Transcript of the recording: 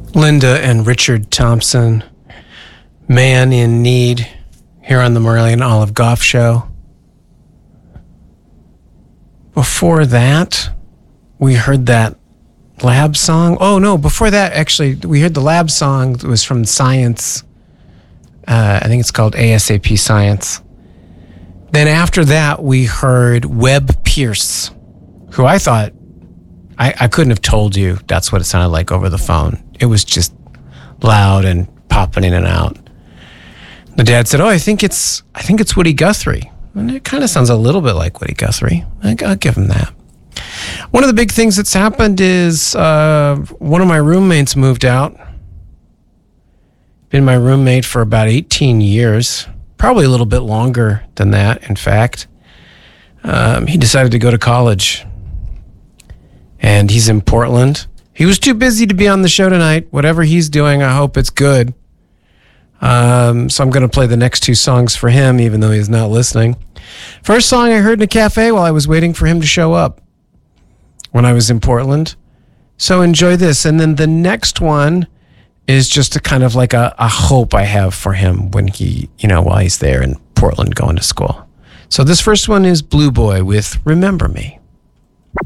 Linda and Richard Thompson, Man in Need, here on the Morelli and Olive Goff Show. Before that, we heard that Lab song. Oh, no, before that, actually, we heard the Lab song that was from Science. I think it's called ASAP Science. Then after that, we heard Webb Pierce, who I thought, I couldn't have told you that's what it sounded like over the phone. It was just loud and popping in and out. The dad said, I think it's Woody Guthrie. And it kind of sounds a little bit like Woody Guthrie. I'll give him that. One of the big things that's happened is one of my roommates moved out. Been my roommate for about 18 years. Probably a little bit longer than that, in fact. He decided to go to college. And he's in Portland. He was too busy to be on the show tonight. Whatever he's doing, I hope it's good. So I'm going to play the next two songs for him, even though he's not listening. First song I heard in a cafe while I was waiting for him to show up when I was in Portland. So enjoy this. And then the next one is just a kind of like a hope I have for him when he, while he's there in Portland going to school. So this first one is Blue Boy with Remember Me.